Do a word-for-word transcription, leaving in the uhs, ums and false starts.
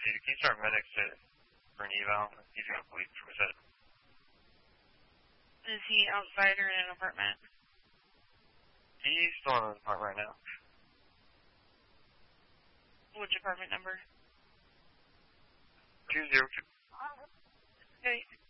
Can you start medics to, for an eval? He's going to bleed from his head. Is he outside or in an apartment? He's still in the apartment right now. Which apartment number? two zero two. Okay.